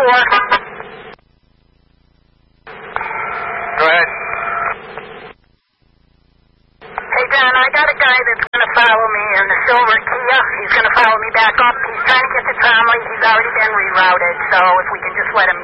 Go ahead. Hey, John, I got a guy that's going to follow me in the silver Kia. He's going to follow me back up. He's trying to get to Tromley. He's already been rerouted, so if we can just let him